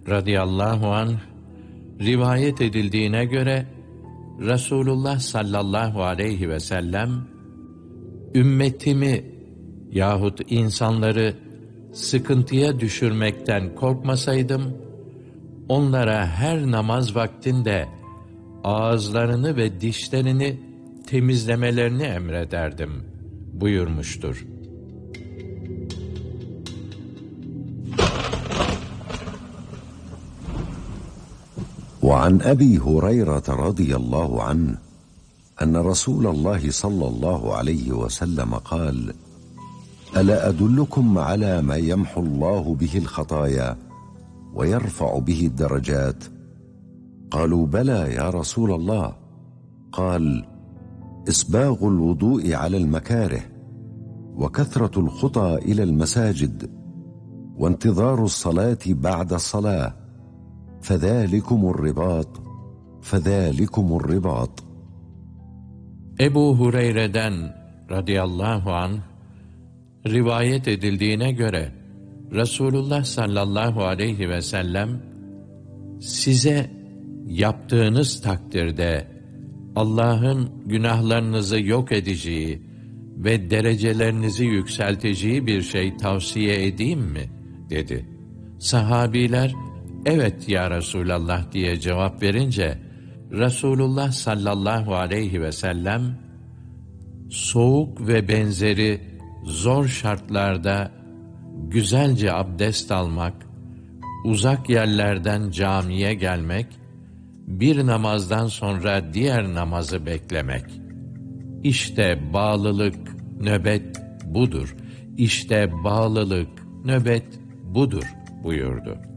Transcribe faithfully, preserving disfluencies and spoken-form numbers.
radıyallahu anh rivayet edildiğine göre Resulullah sallallahu aleyhi ve sellem ümmetimi yahut insanları sıkıntıya düşürmekten korkmasaydım onlara her namaz vaktinde ağızlarını ve dişlerini temizlemelerini emrederdim buyurmuştur. وعن أبي هريرة رضي الله عنه أن رسول الله صلى الله عليه وسلم قال: ألا أدلكم على ما يمحو الله به الخطايا ويرفع به الدرجات؟ قالوا: بلى يا رسول الله. قال: إسباغ الوضوء على المكاره، وكثرة الخطى إلى المساجد، وانتظار الصلاة بعد الصلاة، فذلكم الرباط فذلكم الرباط. Ebu Hureyre'den radıyallahu anh rivayet edildiğine göre Resulullah sallallahu aleyhi ve sellem size yaptığınız takdirde Allah'ın günahlarınızı yok edeceği ve derecelerinizi yükselteceği bir şey tavsiye edeyim mi? dedi. Sahabiler evet ya Resulallah diye cevap verince Resulullah sallallahu aleyhi ve sellem soğuk ve benzeri zor şartlarda güzelce abdest almak, uzak yerlerden camiye gelmek, bir namazdan sonra diğer namazı beklemek. İşte bağlılık, nöbet budur. İşte bağlılık, nöbet budur buyurdu.